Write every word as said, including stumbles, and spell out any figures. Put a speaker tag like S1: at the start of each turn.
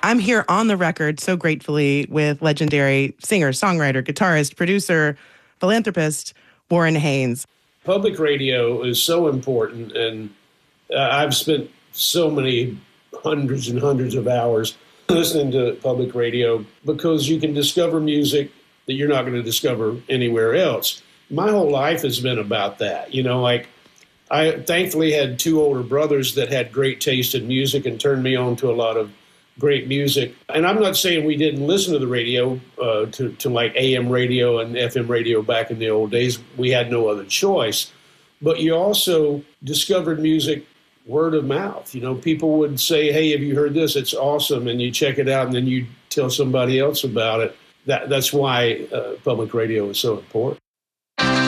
S1: I'm here on the record so gratefully with legendary singer, songwriter, guitarist, producer, philanthropist, Warren Haynes.
S2: Public radio is so important, and uh, I've spent so many hundreds and hundreds of hours listening to public radio because you can discover music that you're not going to discover anywhere else. My whole life has been about that. You know, like I thankfully had two older brothers that had great taste in music and turned me on to a lot of great music. And I'm not saying we didn't listen to the radio, uh, to, to like A M radio and F M radio back in the old days. We had no other choice. But you also discovered music word of mouth. You know, people would say, hey, have you heard this? It's awesome. And you check it out and then you tell somebody else about it. That, that's why uh, public radio is so important.